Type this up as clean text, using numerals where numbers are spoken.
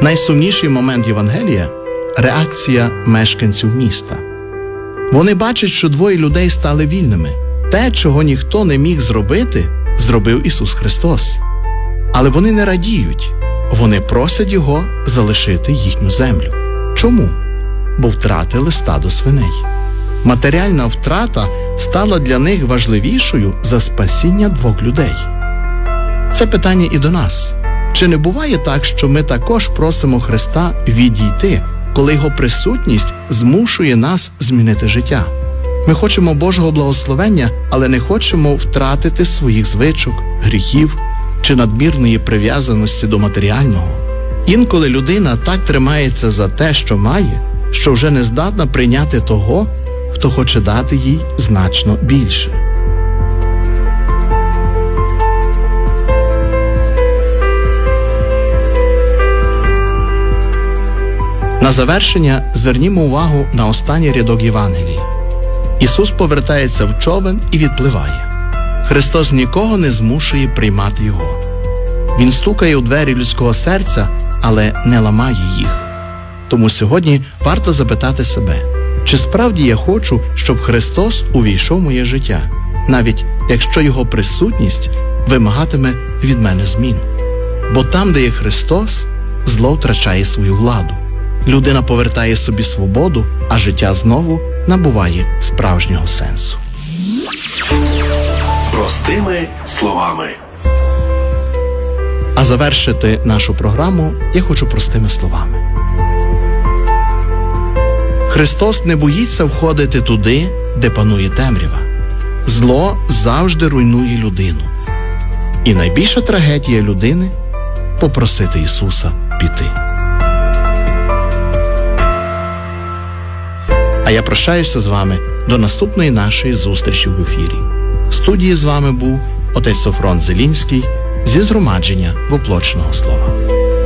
Найсумніший момент Євангелія – реакція мешканців міста. Вони бачать, що двоє людей стали вільними. Те, чого ніхто не міг зробити, зробив Ісус Христос. Але вони не радіють. Вони просять Його залишити їхню землю. Чому? Бо втратили стадо свиней. Матеріальна втрата стала для них важливішою за спасіння двох людей. Це питання і до нас. Чи не буває так, що ми також просимо Христа відійти, коли Його присутність змушує нас змінити життя? Ми хочемо Божого благословення, але не хочемо втратити своїх звичок, гріхів чи надмірної прив'язаності до матеріального. Інколи людина так тримається за те, що має, що вже не здатна прийняти того, хто хоче дати їй значно більше. На завершення звернімо увагу на останній рядок Євангелії. Ісус повертається в човен і відпливає. Христос нікого не змушує приймати Його. Він стукає у двері людського серця, але не ламає їх. Тому сьогодні варто запитати себе, чи справді я хочу, щоб Христос увійшов в моє життя, навіть якщо Його присутність вимагатиме від мене змін. Бо там, де є Христос, зло втрачає свою владу. Людина повертає собі свободу, а життя знову набуває справжнього сенсу. Простими словами. А завершити нашу програму я хочу простими словами. Христос не боїться входити туди, де панує темрява. Зло завжди руйнує людину. І найбільша трагедія людини – попросити Ісуса піти. А я прощаюся з вами до наступної нашої зустрічі в ефірі. В студії з вами був отець Софрон Зелінський зі згромадження Воплочного Слова.